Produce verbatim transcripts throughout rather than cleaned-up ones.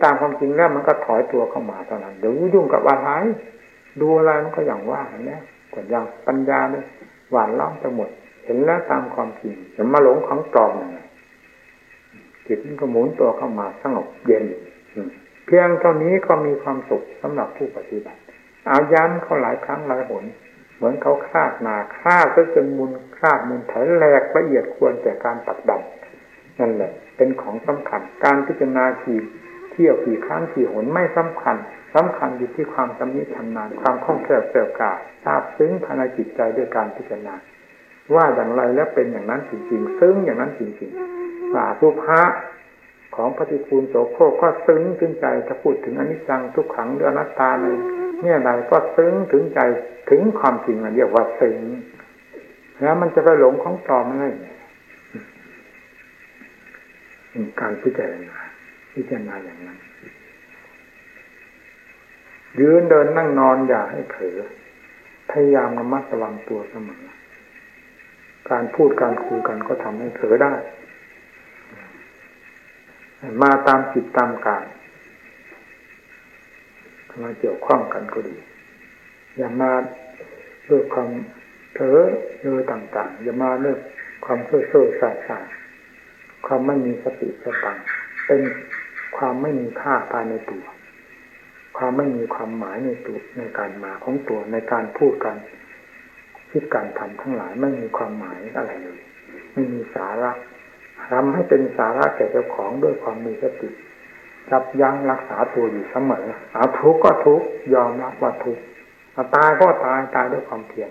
ตามความจริงแล้วมันก็ถอยตัวเข้ามาเท่านั้นเดี๋ยวยุ่งกับอะไรดูอะไรมันก็อย่างว่าเนี่ยกดอย่างปัญญาเนี่ยหวานล้อมไปหมดเห็นแล้วตามความจริงจะมาหลงของปลอมยังไงจิตมันก็หมุนตัวเข้ามาสงบเย็นเพียงเท่านี้ก็มีความสุขสำหรับผู้ปฏิบัติเอาย้ำเขาหลายครั้งหลายหนเหมือนเขาคาดนาคาดจนมุนคาดมุนไถแหลกละเอียดควรแก่การปักดำนั่นแหละเป็นของสำคัญการพิจารณาขี่เที่ยวขี่ครั้งขี่หนไม่สำคัญสำคัญอยู่ที่ความชำนิชำนาญความคล่องแคล่วแกล้วกล้าทราบซึ้งภายในจิตใจด้วยการพิจารณาว่าอย่างไรแล้วเป็นอย่างนั้นจริงๆซึ้งอย่างนั้นจริงๆว่าสุภาของปฏิคูลโสโครกก็ซึ้งถึงใจถ้าพูดถึงอนิจจังทุกขังหรืออนัตตาในเนี่ยใดก็ซึ้งถึงใจถึงความจริงเรียกว่าซึ้งแล้วมันจะไปหลงของปลอมไม่การพิจารณาพิจารณาอย่างนั้นยืนเดินนั่งนอนอย่าให้เผลอพยายามระมัดระวังตัวเสมอการพูดการคุยกันก็ทำให้เผลอได้มาตามจิตตามกายมาเกี่ยวข้องกันก็ดีอย่ามาด้วยความเผลอเนื้อต่างๆอย่ามาด้วยความเซ่อเซ่อสายสายความไม่มีสติสตังเป็นความไม่มีค่าภายในตัวความไม่มีความหมายในตัวในการมาของตัวในการพูดกันคิดการทำทั้งหลายไม่มีความหมายอะไรเลยไม่มีสาระทำให้เป็นสาระแก่เจ้าของด้วยความมีสติจับยั้งรักษาตัวอยู่เสมอเอาทุกข์ก็ทุกข์ยอมรับว่าทุกข์เอาตายก็ตายตายด้วยความเพียร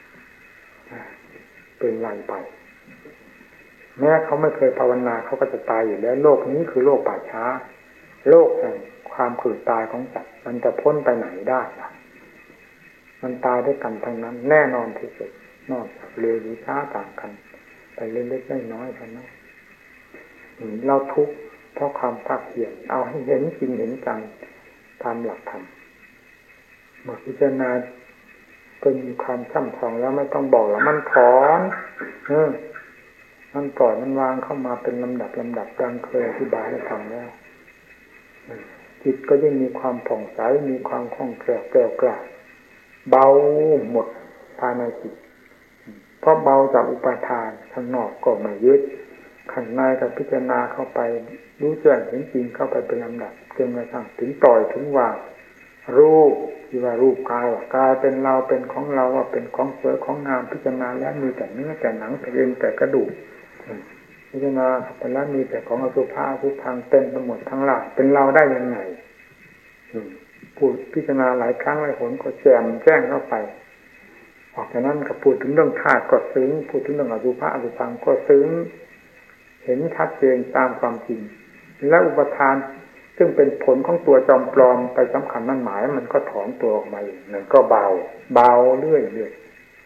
เป็นไรไปแม้เขาไม่เคยภาวนาเขาก็จะตายอยู่แล้วโลกนี้คือโลกป่าช้าโลกแห่งความเกิดตายของสัตว์มันจะพ้นไปไหนได้ล่ะมันตายด้วยกันทั้งนั้นแน่นอนที่สุดนอกจากเร็วหรือช้าต่างกันไปเล็กๆน้อยๆเท่านั้นเราทุกข์เพราะความภาคเพียรเอาให้เห็นจริงเห็นจังตามหลักธรรมเมื่อพิจารณาก็มีความช่ำชองแล้วไม่ต้องบอกแล้วมันถอนเออมันปล่อยมันวางเข้ามาเป็นลำดับลำดับดังเคยอธิบายให้ฟังแล้วจิตก็ยิ่งมีความผ่องใสมีความคล่องแคล่วแกล้วกล้าเบาหมดภายในจิตเพราะเบาจากอุปาทานข้างนอกก็ไม่ยึดข้างในก็พิจารณาเข้าไปรู้แจ้งเห็นจริงเข้าไปเป็นลำดับจนกระทั่งถึงปล่อยถึงวางรูปที่ว่ารูปกายว่ากายเป็นเราเป็นของเราว่าเป็นของสวยของงามพิจารณาแล้วมีแต่เนื้อแต่หนังแต่เอ็นแต่กระดูกพิจารณาไปแล้วมีแต่ของอสุภะอสุพังเต็มไปหมดทั้งหลายเป็นเราได้ยังไงพูดพิจารณาหลายครั้งหลายหนก็แจมแจ้งเข้าไปออกจากนั้นก็พูดถึงเรื่องธาตุก็ซึ้งพูดถึงเรื่องอสุภะอสุพังก็ซึ้งเห็นชัดเจนตามความจริงและอุปทานซึ่งเป็นผลของตัวจอมปลอมไปสำคัญมั่นหมายมันก็ถอนตัวออกมาอย่างนั้นก็เบาเบาเรื่อยเรื่อย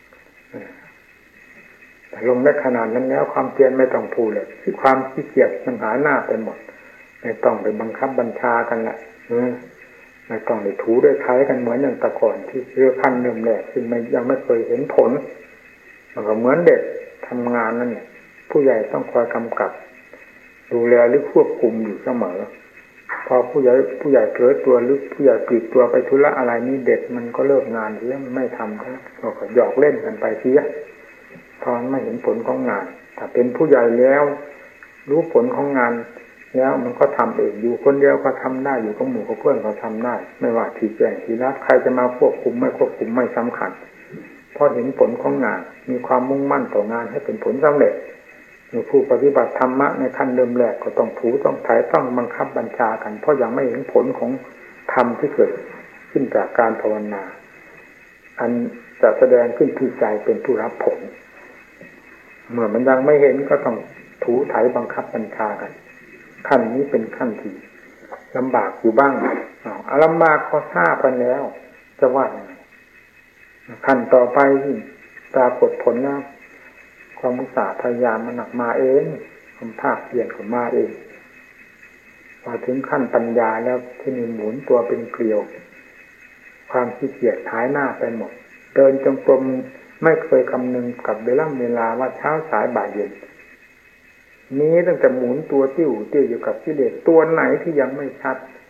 แต่ลงได้ขนาดนั้นแล้วความเพียรไม่ต้องพูดเลยที่ความขี้เกียจมันหายหน้าไปหมดไม่ต้องไปบังคับบัญชากันละไม่ต้องไปถูด้วยไถกันเหมือนอย่างแต่ก่อนที่เรื่องขั้นเริ่มแรกซึ่งไม่ยังไม่เคยเห็นผลมันก็เหมือนเด็กทำงานนั่นแหละผู้ใหญ่ต้องคอยกำกับดูแลหรือควบคุมอยู่เสมอพอผู้ใหญ่ผู้ใหญ่เผลอตัวหรือผู้ใหญ่ปลีกตัวไปธุระอะไรนี่เด็กมันก็เลิกงานเสียมันไม่ทำก็ก็หยอกเล่นกันไปเสียพอไม่เห็นผลของงานถ้าเป็นผู้ใหญ่แล้วรู้ผลของงานแล้วมันก็ทำเองอยู่คนเดียวก็ทำได้อยู่กับหมู่กับเพื่อนก็ทำได้ไม่ว่าที่แจ้งที่รับใครจะมาควบคุมไม่ควบคุมไม่สำคัญพอเห็นผลของงานมีความมุ่งมั่นต่องานให้เป็นผลสำเร็จผู้ปฏิบัติธรรมะในขั้นเริ่มแรกก็ต้องถูต้องถ่ายต้องบังคับบัญชากันเพราะยังไม่เห็นผลของธรรมที่เกิดขึ้นจากการภาวนาอันจะแสดงขึ้นที่ใจเป็นผู้รับผลเมื่อมันยังไม่เห็นก็ต้องถูถ่ายบังคับบัญชากันขั้นนี้เป็นขั้นที่ลำบากอยู่บ้างเอาลำบากก็ทราบกันแล้วจะว่าขั้นต่อไปที่ปรากฏผลแล้วความอุตสาห์พยายามมันหนักมาเองความภาคเพียรของมาเองพอถึงขั้นปัญญาแล้วที่นี่หมุนตัวเป็นเกลียวความขี้เกียจหายหน้าไปหมดเดินจงกรมไม่เคยคำนึงกับเวลาเวลาว่าเช้าสายบ่ายเย็นนี้ตั้งแต่หมุนตัวติ้วติ้วอยู่กับกิเลสตัวไหนที่ยังไม่ชัด